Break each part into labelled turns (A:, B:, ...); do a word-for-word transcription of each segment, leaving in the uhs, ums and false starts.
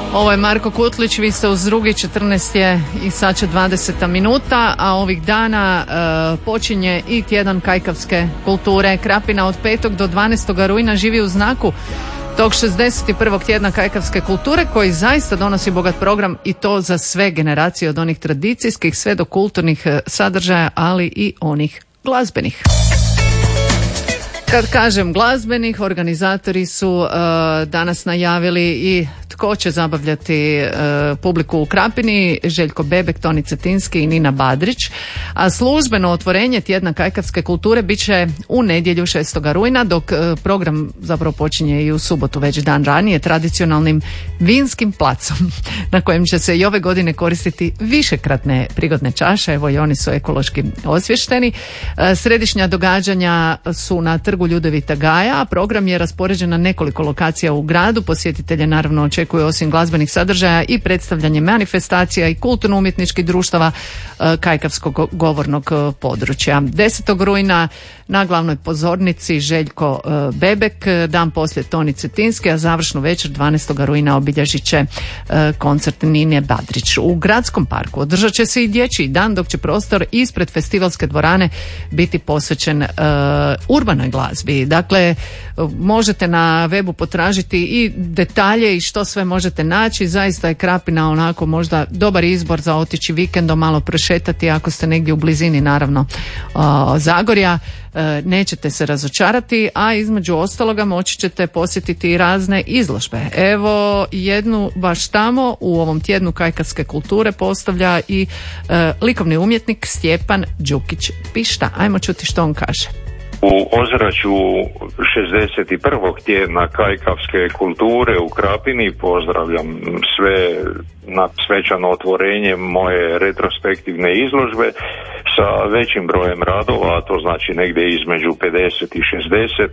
A: Ovo je Marko Kutlić, vi ste uz drugi, četrnaest je i sad će dvadeseta minuta, a ovih dana e, počinje i tjedan kajkavske kulture. Krapina od petog do dvanaestog rujna živi u znaku tog šezdeset prvog tjedna kajkavske kulture koji zaista donosi bogat program i to za sve generacije od onih tradicijskih sve do kulturnih sadržaja, ali i onih glazbenih. Kad kažem glazbenih, organizatori su uh, danas najavili i tko će zabavljati uh, publiku u Krapini, Željko Bebek, Toni Cetinski i Nina Badrić, a službeno otvorenje tjedna kajkavske kulture bit će u nedjelju šestog rujna, dok uh, program zapravo počinje i u subotu već dan ranije tradicionalnim vinskim placom na kojem će se i ove godine koristiti višekratne prigodne čaše, evo i oni su ekološki osvješteni. Uh, središnja događanja su na trgu Ljudevita Gaja, a program je raspoređen na nekoliko lokacija u gradu. Posjetitelje naravno očekuje osim glazbenih sadržaja i predstavljanje manifestacija i kulturno-umjetničkih društava e, kajkavskog govornog područja. desetog rujna na glavnoj pozornici Željko e, Bebek, dan poslije Toni Cetinski, a završnu večer dvanaestog rujna obilježit će e, koncert Nine Badrić. U gradskom parku održat će se i dječji dan, dok će prostor ispred festivalske dvorane biti posvećen e, urbanoj glazbi. Dakle, možete na webu potražiti i detalje i što sve možete naći. Zaista je Krapina onako možda dobar izbor za otići vikendom, malo prošetati ako ste negdje u blizini naravno o, Zagorja. E, nećete se razočarati, a između ostaloga moći ćete posjetiti i razne izložbe. Evo jednu baš tamo u ovom tjednu kajkavske kulture postavlja i e, likovni umjetnik Stjepan Đukić Pišta. Ajmo čuti što on kaže.
B: U ozračju šezdeset prvog tjedna kajkavske kulture u Krapini pozdravljam sve na svečano otvorenje moje retrospektivne izložbe sa većim brojem radova, a to znači negdje između pedeset i šezdeset.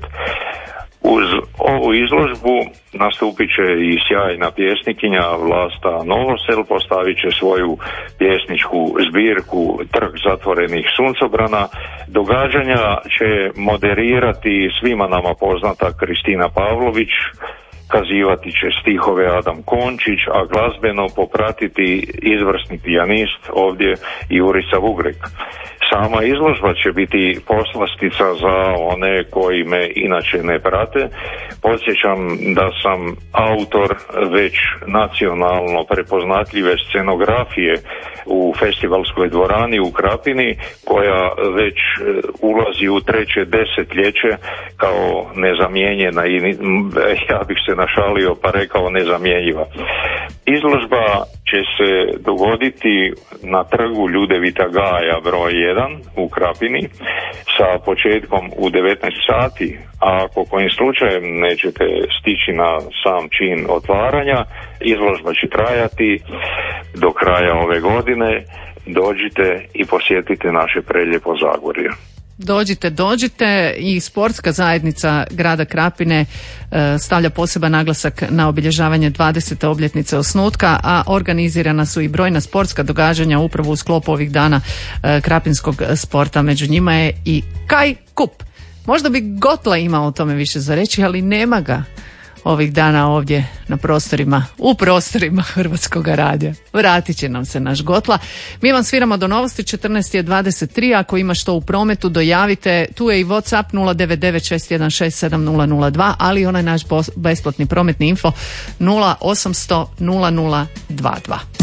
B: Uz ovu izložbu nastupit će i sjajna pjesnikinja Vlasta Novosel, postavit će svoju pjesničku zbirku Trg zatvorenih suncobrana. Događanja će moderirati svima nama poznata Kristina Pavlović, kazivati će stihove Adam Končić, a glazbeno popratiti izvrsni pijanist ovdje Jurica Vugrek. Sama izložba će biti poslastica za one koji me inače ne prate. Podsjećam da sam autor već nacionalno prepoznatljive scenografije u festivalskoj dvorani u Krapini, koja već ulazi u treće desetljeće kao nezamijenjena i ja bih se našalio pa rekao nezamjenjiva. Izložba će se dogoditi na trgu Ljudevita Gaja broj jedan u Krapini sa početkom u devetnaest sati, a ako kojim slučajem nećete stići na sam čin otvaranja, izložba će trajati do kraja ove godine. Dođite i posjetite naše prelijepo Zagorje.
A: Dođite, dođite i sportska zajednica grada Krapine e, stavlja poseban naglasak na obilježavanje dvadesete obljetnice osnutka, a organizirana su i brojna sportska događanja upravo u sklopu ovih dana e, krapinskog sporta. Među njima je i Kaj Kup. Možda bi Gotla imao o tome više za reći, ali nema ga ovih dana ovdje na prostorima, u prostorima Hrvatskog radija. Vratit će nam se naš Gotla. Mi vam sviramo do novosti, četrnaest je dvadeset tri, ako ima što u prometu dojavite, tu je i WhatsApp nula devet devet šest jedan šest sedam nula nula dva, ali onaj naš besplatni prometni info nula osam sto nula nula dva dva.